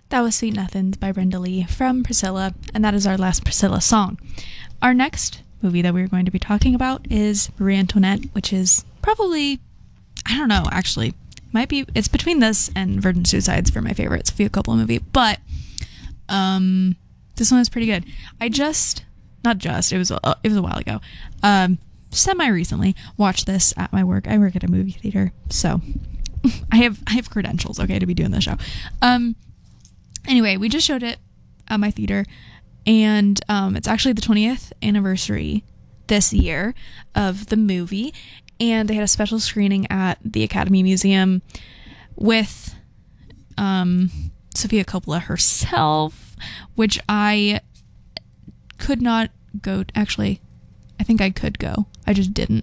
That was Sweet Nothings by Brenda Lee from Priscilla, and that is our last Priscilla song. Our next movie that we're going to be talking about is Marie Antoinette, which is probably, I don't know, actually, it's between this and Virgin Suicides for my favorite Sofia Coppola movie, but this one is pretty good. It was a while ago, semi-recently, watched this at my work. I work at a movie theater, so I have credentials, okay, to be doing this show. Anyway, we just showed it at my theater, and it's actually the 20th anniversary this year of the movie, and they had a special screening at the Academy Museum with Sofia Coppola herself, which I could not go. Actually, I think I could go. I just didn't.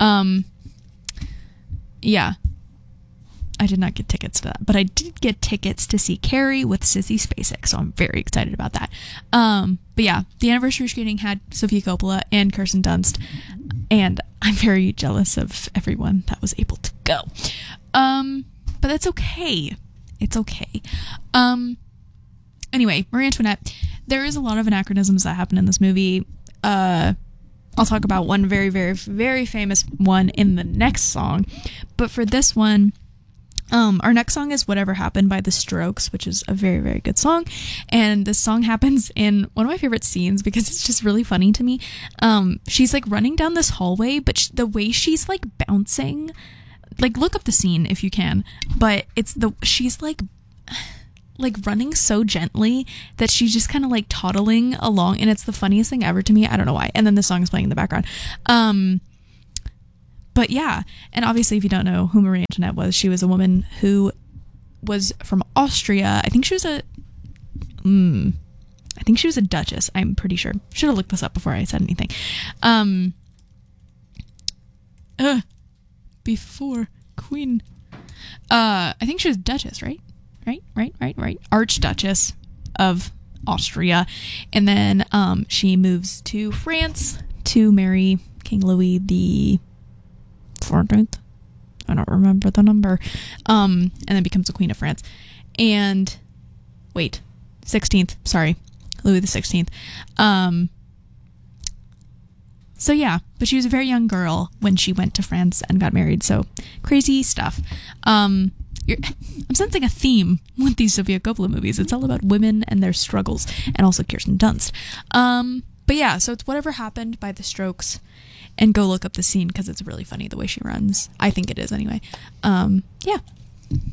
Yeah. I did not get tickets to that, but I did get tickets to see Carrie with Sissy Spacek, so I'm very excited about that. But yeah, the anniversary screening had Sofia Coppola and Kirsten Dunst, and I'm very jealous of everyone that was able to go. But that's okay. It's okay. Anyway, Marie Antoinette. There is a lot of anachronisms that happen in this movie. I'll talk about one very, very, very famous one in the next song, but for this one, our next song is Whatever Happened by The Strokes, which is a very, very good song. And this song happens in one of my favorite scenes because it's just really funny to me. She's like running down this hallway, but the way she's like bouncing, like look up the scene if you can, but she's like running so gently that she's just kind of like toddling along. And it's the funniest thing ever to me. I don't know why. And then the song is playing in the background. But yeah, and obviously if you don't know who Marie Antoinette was, she was a woman who was from Austria. I think she was a duchess, I'm pretty sure. Should have looked this up before I said anything. Before Queen. I think she was duchess, right? Right. Archduchess of Austria. And then she moves to France to marry King Louis the 14th. I don't remember the number. And then becomes the Queen of France. And 16th. Sorry, Louis the 16th. So yeah, but she was a very young girl when she went to France and got married. So crazy stuff. I'm sensing a theme with these Sofia Coppola movies. It's all about women and their struggles, and also Kirsten Dunst. But yeah, so it's Whatever Happened by The Strokes. And go look up the scene because it's really funny the way she runs. I think it is anyway. Yeah,